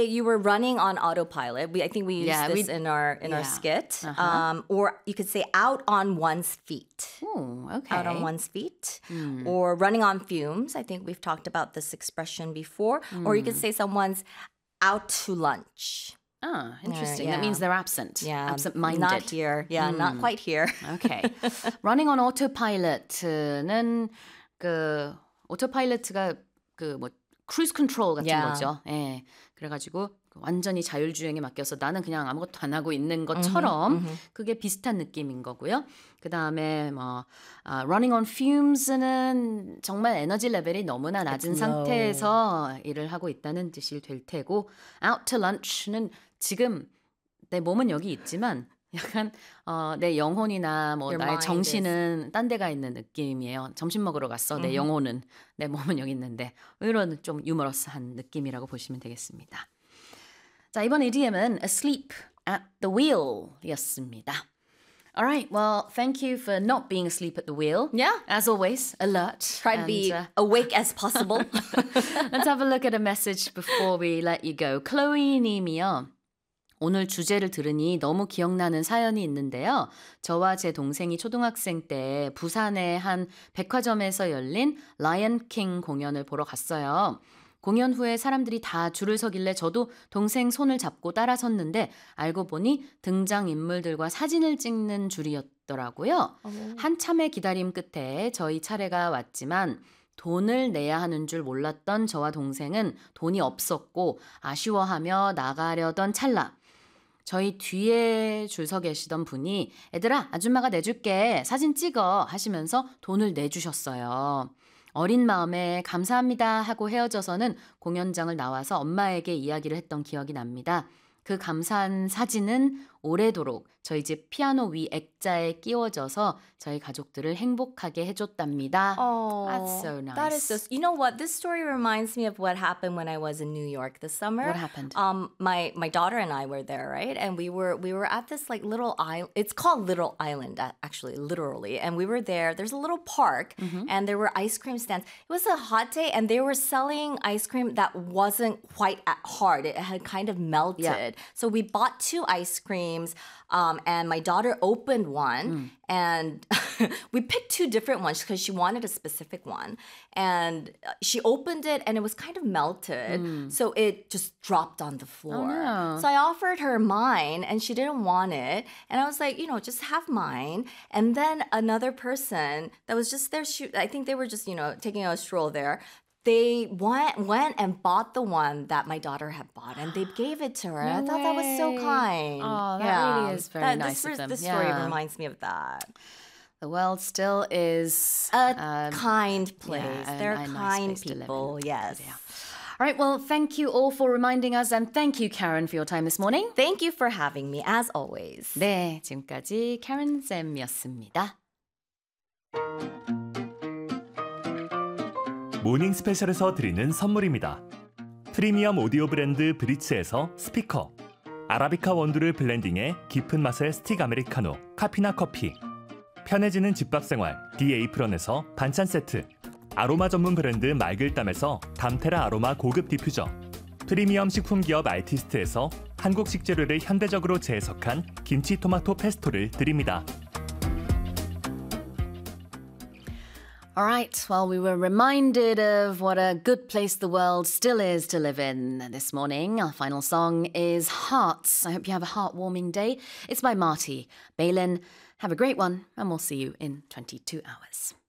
you were running on autopilot. I think we used this in our skit. Or you could say out on one's feet. Ooh, okay. Out on one's feet. Or running on fumes. I think we've talked about this expression before. Or you could say someone's out to lunch. Ah, interesting. That means they're absent. Yeah. Absent-minded. Not here. Yeah, not quite here. Okay. Running on autopilot는 그 autopilot가 그 뭐 cruise control 같은 거죠. 예. 그래가지고 완전히 자율주행에 맡겨서 나는 그냥 아무것도 안 하고 있는 것처럼 그게 비슷한 느낌인 거고요. 그 다음에 뭐 running on fumes는 정말 에너지 레벨이 너무나 낮은 상태에서 일을 하고 있다는 뜻이 될 테고 out to lunch는 지금 내 몸은 여기 있지만 약간 내 영혼이나 뭐 나의 정신은 딴 데가 있는 느낌이에요. 점심 먹으러 갔어. 내 영혼은 내 몸은 여기 있는데 이런 좀 유머러스한 느낌이라고 보시면 되겠습니다. 자, 이번 idiom은 asleep at the wheel였습니다. Alright, well, thank you for not being asleep at the wheel. Yeah. As always, alert. Try to be awake as possible. Let's have a look at a message before we let you go. Chloe 님이요. 오늘 주제를 들으니 너무 기억나는 사연이 있는데요. 저와 제 동생이 초등학생 때 부산의 한 백화점에서 열린 라이언 킹 공연을 보러 갔어요. 공연 후에 사람들이 다 줄을 서길래 저도 동생 손을 잡고 따라섰는데 알고 보니 등장인물들과 사진을 찍는 줄이었더라고요. 한참의 기다림 끝에 저희 차례가 왔지만 돈을 내야 하는 줄 몰랐던 저와 동생은 돈이 없었고 아쉬워하며 나가려던 찰나 저희 뒤에 줄 서 계시던 분이 애들아 아줌마가 내줄게 사진 찍어 하시면서 돈을 내주셨어요. 어린 마음에 감사합니다 하고 헤어져서는 공연장을 나와서 엄마에게 이야기를 했던 기억이 납니다. 그 감사한 사진은 오래도록 저희 집 피아노 위 액자에 끼워져서 저희 가족들을 행복하게 해줬답니다. Oh, that's so nice. That is so. You know what? This story reminds me of what happened when I was in New York this summer. What happened? My daughter and I were there, right? And we were at this like little island. It's called Little Island, actually, literally. And we were there. There's a little park, and there were ice cream stands. It was a hot day, and they were selling ice cream that wasn't quite hard. It had kind of melted. Yeah. So we bought 2 ice creams. And my daughter opened one and we picked 2 different ones because she wanted a specific one. And she opened it and it was kind of melted. So it just dropped on the floor. Oh, no. So I offered her mine and she didn't want it. And I was like, just have mine. And then another person that was just there, I think they were just, taking a stroll there. They went and bought the one that my daughter had bought, and they gave it to her. I thought that was so kind. Oh, that really is very nice of them. This story reminds me of that. The world still is a kind place. They're a kind nice people, yes. Yeah. All right, well, thank you all for reminding us, and thank you, Karen, for your time this morning. Thank you for having me, as always. 네, 지금까지 Karen 쌤이었습니다. 모닝 스페셜에서 드리는 선물입니다. 프리미엄 오디오 브랜드 브리츠에서 스피커, 아라비카 원두를 블렌딩해 깊은 맛의 스틱 아메리카노, 카피나 커피, 편해지는 집밥 생활 디에이프런에서 반찬 세트, 아로마 전문 브랜드 말글담에서 담테라 아로마 고급 디퓨저, 프리미엄 식품 기업 알티스트에서 한국 식재료를 현대적으로 재해석한 김치 토마토 페스토를 드립니다. All right, well, we were reminded of what a good place the world still is to live in this morning. Our final song is Hearts. I hope you have a heartwarming day. It's by Marty Balin. Have a great one, and we'll see you in 22 hours.